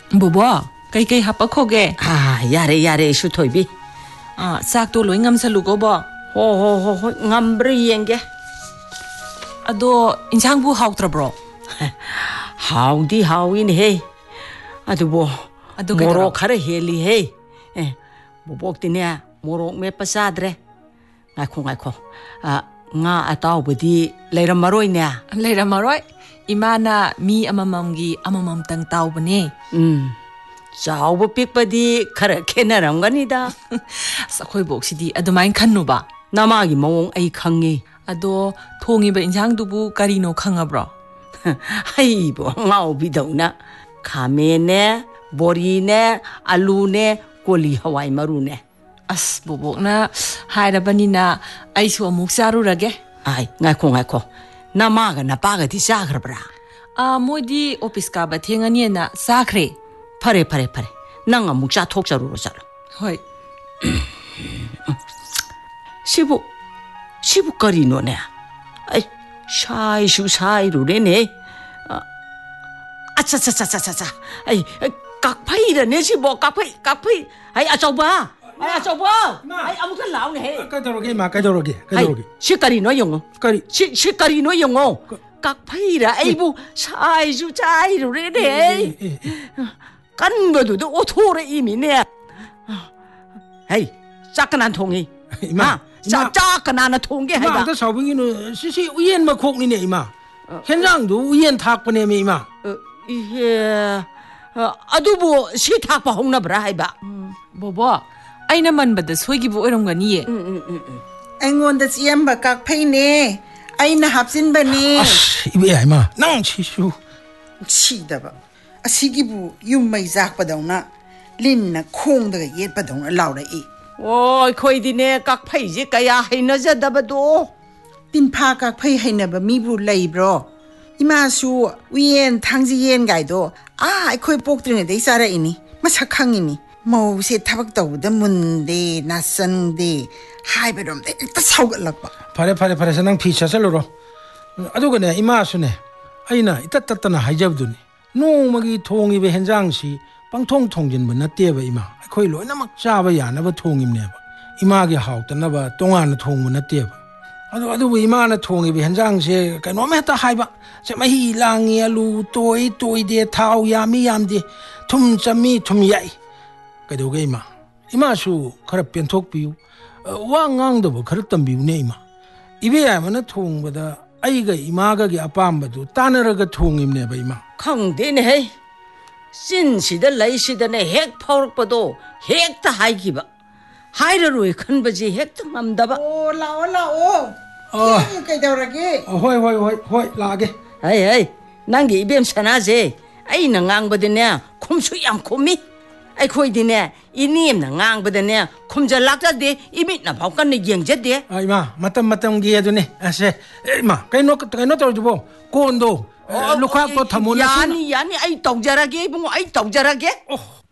Bobo, kay hapa khoge. Yare sutoibi. Sak to loi ngam salugo bo. Ho ngambre yenge. Ado insang bu hautrabro. Haudi hawin he. Adubo. Morok khare heli he. Bobok tinya morok me pasadre. Ngakho. Nga ataw budi leiramaroi ne. Leiramaroi. Imana mi amamamgi amamam tang taw bane. Chawbo pikpadi khara khenaramganida. Sakhoi boksidi adumain khannu ba. Namagi mawong ai khangi. Ado thongiba injang dubu karino khangabro. Hai bo ngau bidawna. Khamene, borine, alune, koli hawai marune. As bobokna hairabanina aisu amuk sarurage. Ai ngakho. Namaga napaga di sagrabra. Moidi office ka ba thengani na sakre. Pare. Nang amuk cha thok charuro sala. Hoi. Sibu karino ne. Ai sai rune. Acha. Ai kakpai ne sibo kakpai. Ai achauba. Ai amuka law ne. Kadoroge. Shikari no yongo. Shikari no yongo. Kakpai ra ai bu sai rune ne. Kangodu do othore imi ne. Hey, chakanan thongi. Ima. Chakanan thonge hai ba. Ta sawbingi no si uyen ma khok ni ne ima. Henjang du uyen thak pane me ima. Adubu si thak pa hongna bra hai ba. Bobo, aina manbada soigibu oiramgani ye. Aingonda siamba kakpai ne. Aina hapsinba ne. Ibe ai ma. Nang chisu. Chidaba. Asigibu yummai zakpadawna. Linna khongdaga yetpadawna laura e. Khoidine kakpai je kaya hainajadabado. Tinpha kakpai hainaba mibu leibro. Imasu uyen thangji yen gaido. Akhoi poktrine dei sara ini. Masak khangini. Mause tabak tawda munde nasande. Haibadomde ekta saugatlakpa. Pare sanang phi chasaluro. Adugane imasu ne. Aina itatatana haijabduni. Nongmagi thongibe henjangsi pangthong thongjinba nateba ima. Akhoi loinamak chaba yanaba thongimneba. Imagi hautanaba tongana thongba nateba. Adubu imana thongibe henjangse kainome hata haiba. Se mahi langi alu toi de thau yami yamde. Thum chami thum yai. Kaidoge ima. Imasu khara penthok piu. Wa ngangdaba khara tambiu ne ima. Ibe amana thongbada aiga imaga gi apambadu tanaraga thongimneba ima. Khangdene he. Sinsida laisida ne hek phaurakpado hekta haigiba. Hairaroi khanbaji hekta ngamdaba. Lao. Kaidaurage. Hoi laage. Hai. Nangi ibem sanaje. Aina ngangbadene khumsu yam khumi. Aikhoidine inim na ngangbadene khumja laktade imit na phaukan ne yengjade. Ai ma matam gi adune. Ase ma kaino tawjubo kondo. Lukha to thamona. Yani ai tawjarage bungo ai tawjarage.